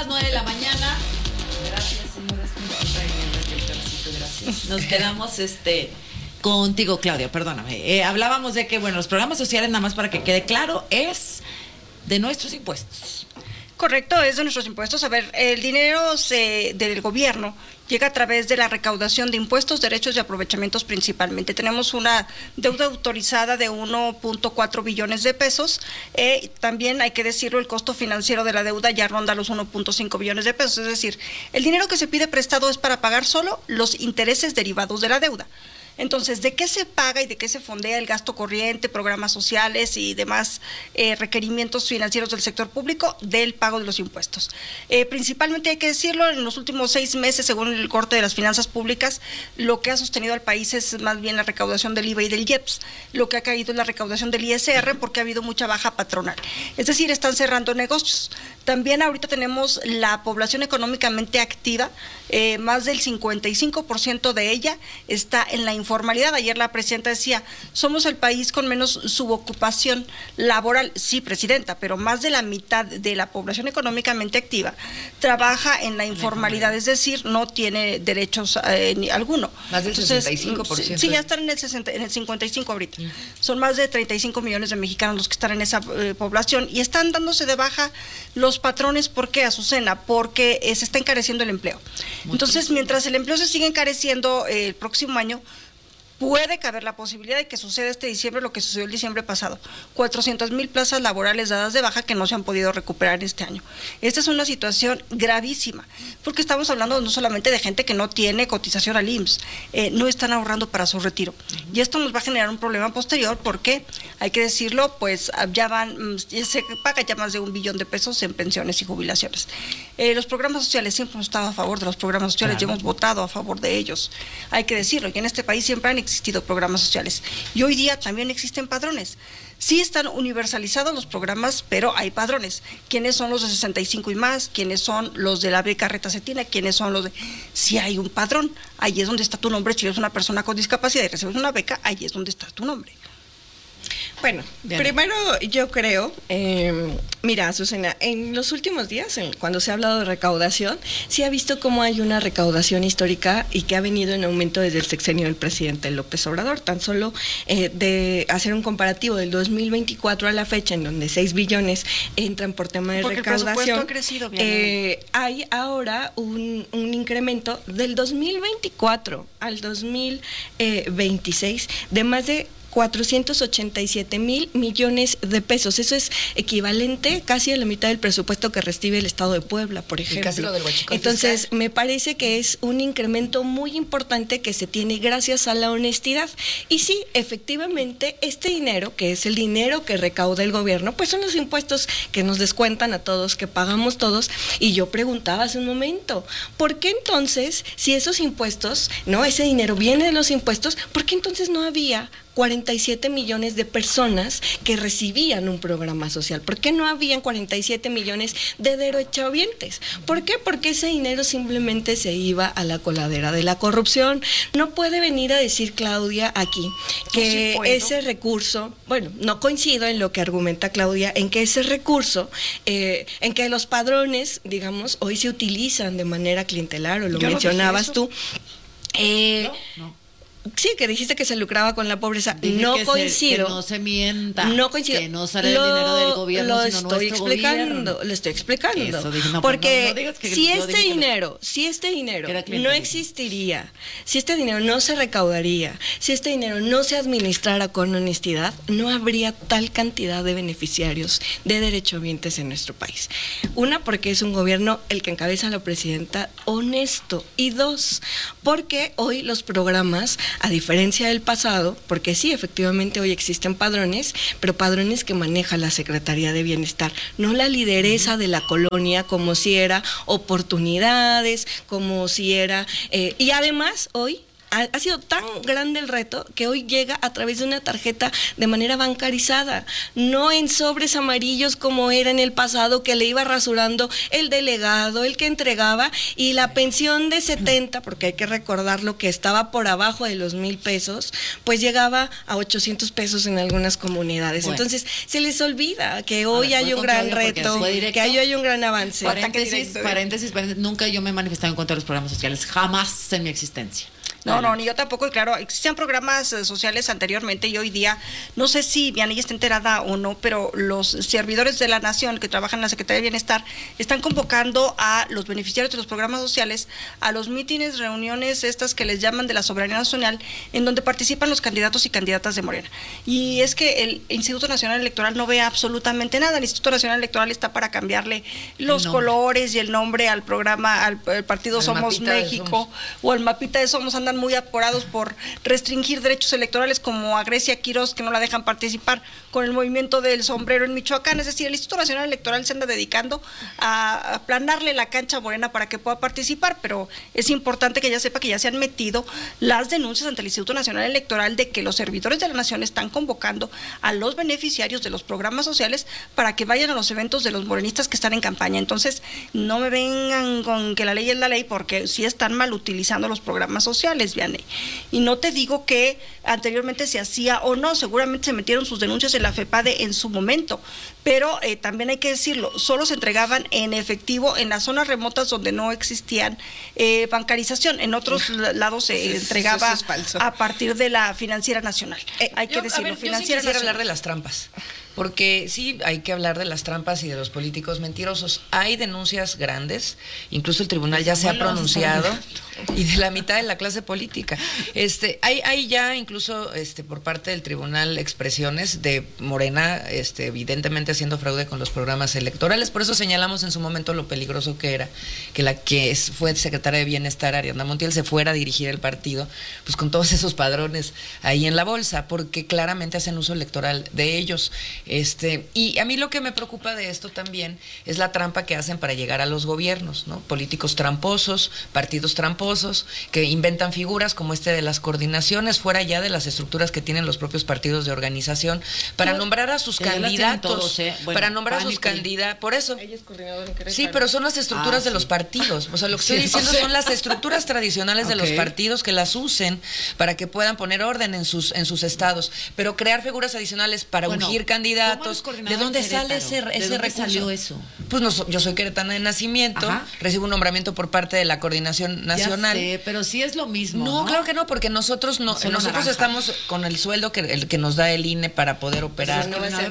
9 de la mañana. Gracias, señores. Gracias. Nos quedamos contigo, Claudia, perdóname. Hablábamos de que, bueno, los programas sociales, nada más para que quede claro, es de nuestros impuestos. Correcto, es de nuestros impuestos. A ver, el dinero del gobierno llega a través de la recaudación de impuestos, derechos y aprovechamientos principalmente. Tenemos una deuda autorizada de 1.4 billones de pesos. También hay que decirlo, el costo financiero de la deuda ya ronda los 1.5 billones de pesos. Es decir, el dinero que se pide prestado es para pagar solo los intereses derivados de la deuda. Entonces, ¿de qué se paga y de qué se fondea el gasto corriente, programas sociales y demás requerimientos financieros del sector público? Del pago de los impuestos. Principalmente hay que decirlo, en los últimos 6 meses, según el corte de las finanzas públicas, lo que ha sostenido al país es más bien la recaudación del IVA y del IEPS. Lo que ha caído es la recaudación del ISR porque ha habido mucha baja patronal. Es decir, están cerrando negocios. También ahorita tenemos la población económicamente activa, más del 55% de ella está en la informalidad. Ayer la presidenta decía, somos el país con menos subocupación laboral. Sí, presidenta, pero más de la mitad de la población económicamente activa trabaja en la informalidad, es decir, no tiene derechos alguno. Más del 65%. Sí, ya están en el 55 ahorita. Son más de 35 millones de mexicanos los que están en esa población y están dándose de baja los patrones. ¿Por qué, Azucena? Porque se está encareciendo el empleo. Entonces, mientras el empleo se sigue encareciendo el próximo año, puede caber la posibilidad de que suceda este diciembre lo que sucedió el diciembre pasado, 400,000 plazas laborales dadas de baja que no se han podido recuperar este año. Esta es una situación gravísima, porque estamos hablando no solamente de gente que no tiene cotización al IMSS, no están ahorrando para su retiro, y esto nos va a generar un problema posterior, porque, hay que decirlo, pues se paga ya más de 1 billón de pesos en pensiones y jubilaciones. Los programas sociales, siempre hemos estado a favor de los programas sociales, claro. Ya hemos votado a favor de ellos, hay que decirlo, y en este país siempre han existido programas sociales y hoy día también existen padrones. Sí están universalizados los programas, pero hay padrones. ¿Quiénes son los de 65 y más? ¿Quiénes son los de la beca Reta Cetina? ¿Quiénes son los de...? Si hay un padrón, ahí es donde está tu nombre. Si eres una persona con discapacidad y recibes una beca, ahí es donde está tu nombre. Bueno, primero yo creo, mira, Azucena, en los últimos días, cuando se ha hablado de recaudación, sí ha visto cómo hay una recaudación histórica y que ha venido en aumento desde el sexenio del presidente López Obrador. Tan solo de hacer un comparativo del 2024 a la fecha, en donde 6 billones entran por tema de recaudación. Porque el presupuesto ha crecido bien. Hay ahora un incremento del 2024 al 2026 de más de 487,000 millones de pesos. Eso es equivalente casi a la mitad del presupuesto que recibe el Estado de Puebla, por ejemplo. Casi lo del huachicol. Entonces, fiscal. Me parece que es un incremento muy importante que se tiene gracias a la honestidad. Y sí, efectivamente, este dinero, que es el dinero que recauda el gobierno, pues son los impuestos que nos descuentan a todos, que pagamos todos. Y yo preguntaba hace un momento, ¿por qué entonces, si esos impuestos, no, ese dinero viene de los impuestos, ¿por qué entonces no había 47 millones de personas que recibían un programa social? ¿Por qué no habían 47 millones de derechohabientes? ¿Por qué? Porque ese dinero simplemente se iba a la coladera de la corrupción. No puede venir a decir Claudia aquí que ese recurso, bueno, no coincido en lo que argumenta Claudia, en que ese recurso, en que los padrones, digamos, hoy se utilizan de manera clientelar, o lo mencionabas tú. No. Sí, que dijiste que se lucraba con la pobreza. Dije no que coincido. Que no se mienta. No coincido. Que no sale el dinero del gobierno, sino nuestro gobierno. Lo estoy explicando. Eso, dije, no, porque no digas que si este dinero no existiría, si este dinero no se recaudaría, si este dinero no se administrara con honestidad, no habría tal cantidad de beneficiarios, de derechohabientes en nuestro país. Una, porque es un gobierno, el que encabeza la presidenta, honesto. Y dos, porque hoy los programas, a diferencia del pasado, porque sí, efectivamente hoy existen padrones, pero padrones que maneja la Secretaría de Bienestar, no la lideresa de la colonia, como si era oportunidades, como si era... y además, hoy ha sido tan grande el reto que hoy llega a través de una tarjeta de manera bancarizada, no en sobres amarillos como era en el pasado, que le iba rasurando el delegado, el que entregaba, y la pensión de 70, porque hay que recordar lo que estaba por abajo de los 1,000 pesos, pues llegaba a 800 pesos en algunas comunidades. Bueno. Entonces, se les olvida que hoy hay un gran reto, que hoy hay un gran avance. Paréntesis, nunca yo me he manifestado en contra de los programas sociales, jamás en mi existencia. No, ni yo tampoco, y claro, existían programas sociales anteriormente y hoy día, no sé si Vianey está enterada o no, pero los servidores de la Nación que trabajan en la Secretaría de Bienestar están convocando a los beneficiarios de los programas sociales a los mítines, reuniones estas que les llaman de la soberanía nacional, en donde participan los candidatos y candidatas de Morena. Y es que el Instituto Nacional Electoral no ve absolutamente nada. El Instituto Nacional Electoral está para cambiarle los colores y el nombre al programa, al partido Somos México o al mapita de Somos. Andan muy apurados por restringir derechos electorales, como a Grecia Quirós, que no la dejan participar con el movimiento del sombrero en Michoacán. Es decir, el Instituto Nacional Electoral se anda dedicando a aplanarle la cancha a Morena para que pueda participar, pero es importante que ella sepa que ya se han metido las denuncias ante el Instituto Nacional Electoral de que los servidores de la Nación están convocando a los beneficiarios de los programas sociales para que vayan a los eventos de los morenistas que están en campaña. Entonces, no me vengan con que la ley es la ley, porque sí están mal utilizando los programas sociales, Vianey. Y no te digo que anteriormente se hacía o no, seguramente se metieron sus denuncias en la FEPADE en su momento, pero también hay que decirlo, solo se entregaban en efectivo en las zonas remotas donde no existían bancarización. En otros lados se entregaba a partir de la Financiera Nacional. Hay que decirlo, Financiera Nacional. Hablar de las trampas, porque sí hay que hablar de las trampas y de los políticos mentirosos. Hay denuncias grandes, incluso el tribunal ya se ha pronunciado, y de la mitad de la clase política. Hay ya incluso por parte del tribunal expresiones de Morena, evidentemente haciendo fraude con los programas electorales. Por eso señalamos en su momento lo peligroso que era que la que fue secretaria de Bienestar, Ariadna Montiel, se fuera a dirigir el partido, pues con todos esos padrones ahí en la bolsa, porque claramente hacen uso electoral de ellos. Y a mí lo que me preocupa de esto también es la trampa que hacen para llegar a los gobiernos, ¿no? Políticos tramposos, partidos tramposos, que inventan figuras como de las coordinaciones, fuera ya de las estructuras que tienen los propios partidos de organización, para nombrar a sus candidatos, para nombrar a sus candidatos, por eso. Sí, pero son las estructuras de los partidos. O sea, lo que estoy diciendo son las estructuras tradicionales de los partidos, que las usen para que puedan poner orden en sus estados, pero crear figuras adicionales para ungir candidatos. ¿De dónde sale ese recurso? Salió eso? Pues yo soy queretana de nacimiento, recibo un nombramiento por parte de la Coordinación Nacional. Ya sé, pero sí es lo mismo. No, claro que no, porque nosotros estamos con el sueldo que nos da el INE para poder operar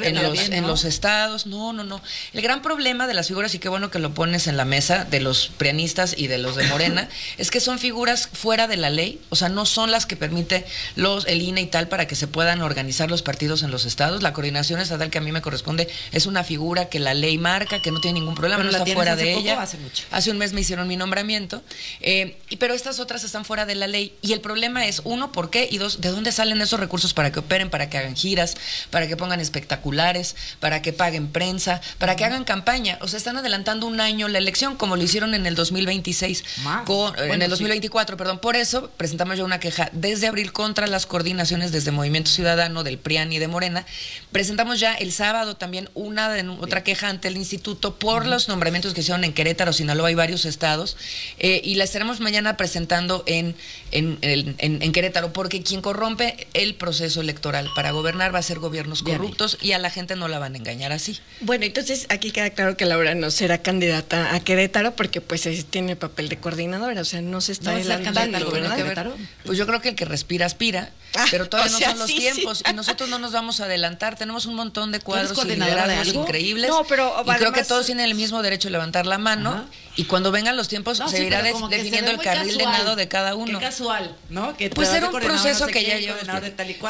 en los estados. No. El gran problema de las figuras, y qué bueno que lo pones en la mesa, de los prianistas y de los de Morena, es que son figuras fuera de la ley, o sea, no son las que permite el INE y tal para que se puedan organizar los partidos en los estados. La coordinación estatal que a mí me corresponde es una figura que la ley marca, que no tiene ningún problema, no está fuera de ella. Hace un mes me hicieron mi nombramiento, pero estas otras están fuera de la ley, y el problema es, uno, ¿por qué? Y dos, ¿de dónde salen esos recursos para que operen, para que hagan giras, para que pongan espectaculares, para que paguen prensa, para que hagan campaña? O sea, están adelantando un año la elección, como lo hicieron en el 2026, en el 2024, perdón. Por eso presentamos ya una queja desde abril contra las coordinaciones desde Movimiento Ciudadano, del PRIAN y de Morena. Presentamos ya el sábado también otra queja ante el instituto por los nombramientos que hicieron en Querétaro, Sinaloa y varios estados, y la estaremos mañana presentando en Querétaro, porque quien corrompe el proceso electoral para gobernar va a ser gobiernos corruptos, y a la gente no la van a engañar así. Bueno, entonces aquí queda claro que Laura no será candidata a Querétaro, porque pues tiene el papel de coordinadora, o sea, no se está adelantando, ¿verdad? Pues yo creo que el que respira aspira, pero todavía no son los tiempos, y nosotros no nos vamos a adelantar. Tenemos un montón de cuadros y liderazgos increíbles, y creo que todos tienen el mismo derecho de levantar la mano, y cuando vengan los tiempos se irá definiendo el carril de nado de cada uno. Qué casual, ¿no? Que pues era un proceso que ya lleva de tal y cual.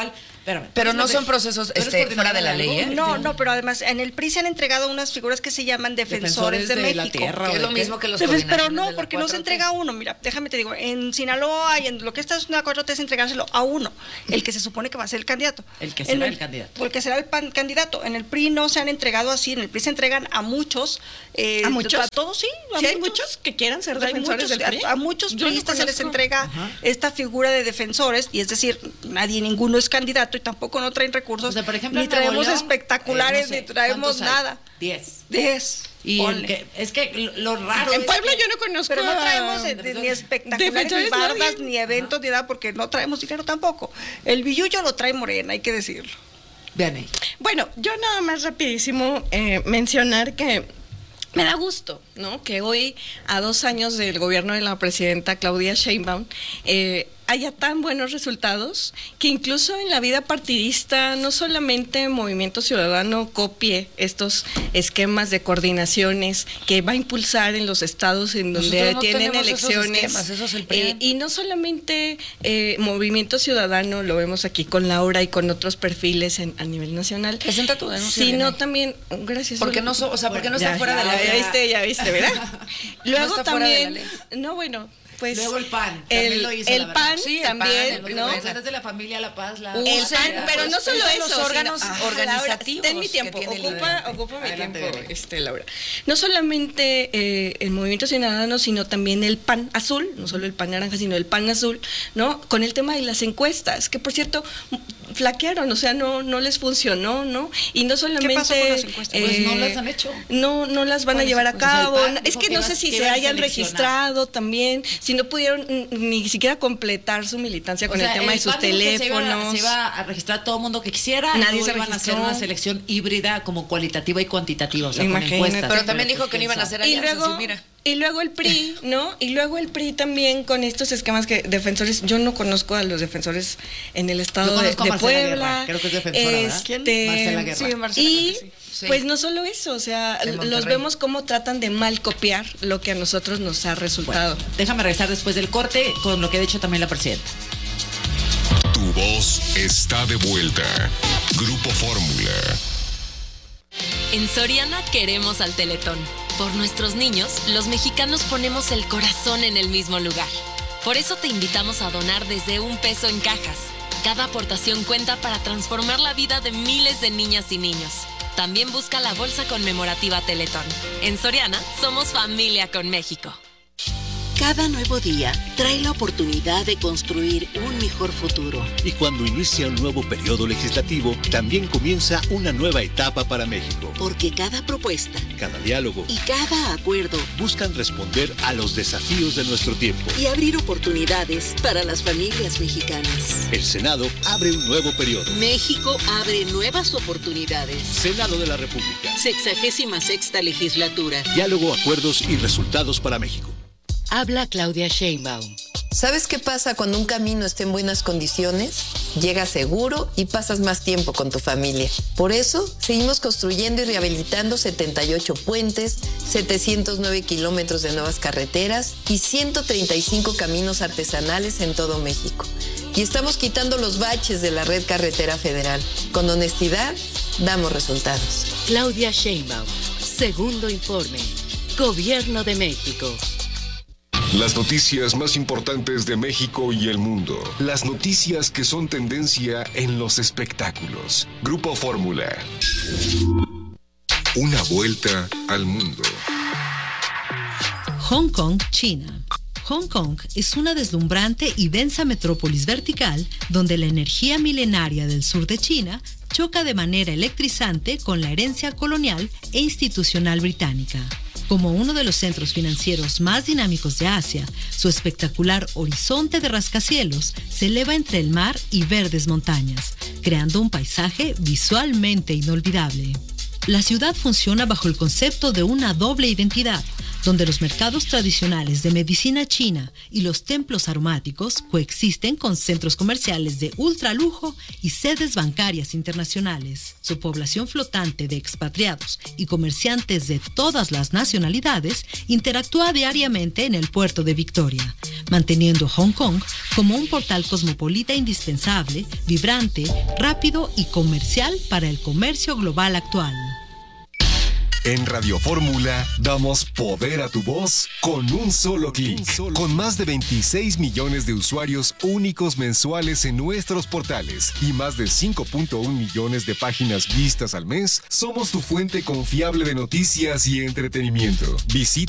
Pero no son procesos fuera de la ley, ¿eh? No, pero además en el PRI se han entregado unas figuras que se llaman defensores de México. La tierra, que es lo mismo que los Pero no, porque no se entrega a uno. Mira, déjame te digo, en Sinaloa y en lo que está haciendo la 4T es entregárselo a uno, el que se supone que va a ser el candidato. El que será el candidato. El que será el candidato. En el PRI no se han entregado así, en el PRI se entregan a muchos. ¿A muchos? A todos, sí. ¿Sí hay muchos que quieran ser defensores del PRI? A muchos priistas se les entrega esta figura de defensores, y es decir, ninguno es candidato y tampoco no traen recursos. O sea, por ejemplo, ni traemos León, espectaculares, ni traemos nada. 10. Y es que lo raro en Puebla yo no conozco. Pero no traemos ni espectaculares, ni bardas, ni eventos, ni nada, porque no traemos dinero tampoco. El billullo lo trae Morena, hay que decirlo. Vean. Bueno, yo nada más rapidísimo mencionar que me da gusto, ¿no? Que hoy, a 2 años del gobierno de la presidenta Claudia Sheinbaum, haya tan buenos resultados, que incluso en la vida partidista no solamente Movimiento Ciudadano copie estos esquemas de coordinaciones que va a impulsar en los estados en donde tienen elecciones, eso es el PRI. Y no solamente Movimiento Ciudadano, lo vemos aquí con Laura y con otros perfiles a nivel nacional, presenta tu denuncia, sino también, gracias, porque no, porque no está fuera de la ley. Ya viste, ¿verdad? Luego no también, pues luego el PAN, el PAN sí, también, PAN, ¿no? Es de la familia La Paz, el PAN, pero no solo eso, los órganos organizativos. Ten mi tiempo, ocupa mi Adelante, tiempo, Laura. No solamente el Movimiento Ciudadano, sino también el PAN azul, no solo el PAN naranja, sino el PAN azul, ¿no? Con el tema de las encuestas, que por cierto flaquearon, o sea, no les funcionó, ¿no? Y no solamente ¿qué pasó con las encuestas? Pues no las han hecho. No las van a llevar a cabo. Es que no sé si se hayan seleccionar. Registrado también, si no pudieron ni siquiera completar su militancia con el tema de sus teléfonos. Se iba a registrar todo el mundo que quisiera. Nadie se iban a hacer registró. una selección híbrida como cualitativa y cuantitativa, o sea, con encuestas. Pero también dijo que no iban a hacer alianzas, mira. Y luego el PRI, ¿no? Y luego el PRI también con estos esquemas que defensores, yo no conozco a los defensores en el estado de Puebla. Creo que es defensora, ¿verdad? ¿Quién? Marcela Guerra. Sí, Marcela Y Guerra, sí. pues no solo eso, o sea, los vemos cómo tratan de mal copiar lo que a nosotros nos ha resultado. Bueno, déjame regresar después del corte con lo que ha dicho también la presidenta. Tu voz está de vuelta. Grupo Fórmula. En Soriana queremos al Teletón. Por nuestros niños, los mexicanos ponemos el corazón en el mismo lugar. Por eso te invitamos a donar desde $1 en cajas. Cada aportación cuenta para transformar la vida de miles de niñas y niños. También busca la bolsa conmemorativa Teletón. En Soriana, somos familia con México. Cada nuevo día trae la oportunidad de construir un mejor futuro. Y cuando inicia un nuevo periodo legislativo, también comienza una nueva etapa para México. Porque cada propuesta, cada diálogo y cada acuerdo buscan responder a los desafíos de nuestro tiempo y abrir oportunidades para las familias mexicanas. El Senado abre un nuevo periodo. México abre nuevas oportunidades. Senado de la República. 66ª legislatura. Diálogo, acuerdos y resultados para México. Habla Claudia Sheinbaum. ¿Sabes qué pasa cuando un camino está en buenas condiciones? Llegas seguro y pasas más tiempo con tu familia. Por eso, seguimos construyendo y rehabilitando 78 puentes, 709 kilómetros de nuevas carreteras y 135 caminos artesanales en todo México. Y estamos quitando los baches de la red carretera federal. Con honestidad, damos resultados. Claudia Sheinbaum. Segundo informe. Gobierno de México. Las noticias más importantes de México y el mundo. Las noticias que son tendencia en los espectáculos. Grupo Fórmula. Una vuelta al mundo. Hong Kong, China. Hong Kong es una deslumbrante y densa metrópolis vertical donde la energía milenaria del sur de China choca de manera electrizante con la herencia colonial e institucional británica. Como uno de los centros financieros más dinámicos de Asia, su espectacular horizonte de rascacielos se eleva entre el mar y verdes montañas, creando un paisaje visualmente inolvidable. La ciudad funciona bajo el concepto de una doble identidad, donde los mercados tradicionales de medicina china y los templos aromáticos coexisten con centros comerciales de ultralujo y sedes bancarias internacionales. Su población flotante de expatriados y comerciantes de todas las nacionalidades interactúa diariamente en el puerto de Victoria, manteniendo Hong Kong como un portal cosmopolita indispensable, vibrante, rápido y comercial para el comercio global actual. En Radio Fórmula damos poder a tu voz con un solo clic. Con más de 26 millones de usuarios únicos mensuales en nuestros portales y más de 5.1 millones de páginas vistas al mes, somos tu fuente confiable de noticias y entretenimiento. Visita